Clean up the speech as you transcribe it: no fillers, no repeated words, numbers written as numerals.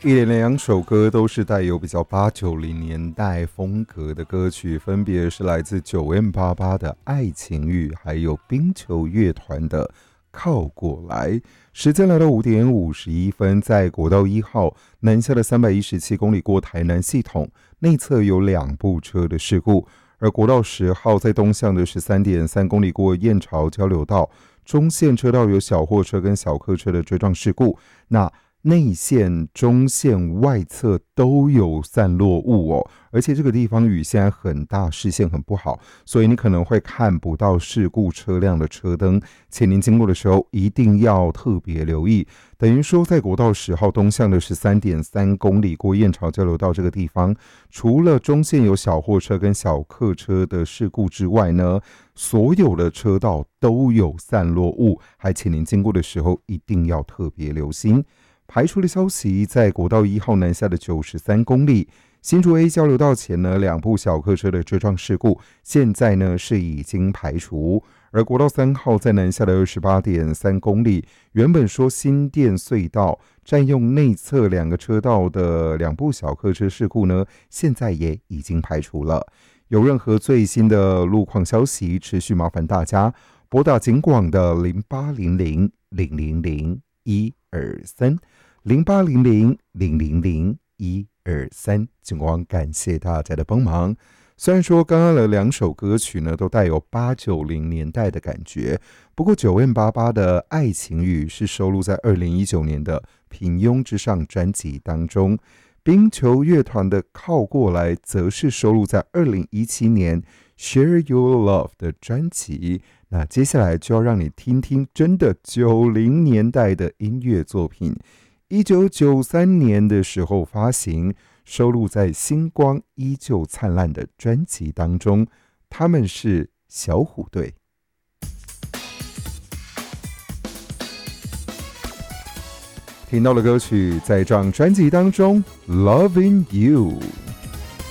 一连两首歌都是带有比较80、90年代风格的歌曲，分别是来自9M88的《爱情雨》，还有冰球乐团的《靠过来》。时间来到5点51分，在国道1号南下的317公里过台南系统内侧有2部车的事故，而国道10号在东向的13.3公里过燕巢交流道中线车道有小货车跟小客车的追撞事故，那内线、中线、外侧都有散落物哦，而且这个地方雨现在很大，视线很不好，所以你可能会看不到事故车辆的车灯，且您经过的时候一定要特别留意。等于说，在国道10号东向的13.3公里过燕巢交流道这个地方，除了中线有小货车跟小客车的事故之外呢，所有的车道都有散落物，还请您经过的时候一定要特别留心。排除的消息，在国道1号南下的93公里，新竹 A 交流道前呢，2部小客车的追撞事故，现在呢是已经排除。而国道3号在南下的28.3公里，原本说新店隧道占用内侧2个车道的2部小客车事故呢，现在也已经排除了。有任何最新的路况消息，持续麻烦大家拨打警广的0800-000-1230800-000-123，警广感谢大家的帮忙。虽然说刚刚的2首歌曲呢都带有80、90年代的感觉，不过9M88的《爱情雨》是收录在2019年的《平庸之上》专辑当中，冰球乐团的《靠过来》则是收录在2017年 Share Your Love 的专辑。那接下来就要让你听听真的90年代的音乐作品，1993年的时候发行，收录在《星光依旧灿烂》的专辑当中，他们是小虎队。听到的歌曲在这张专辑当中 Loving You。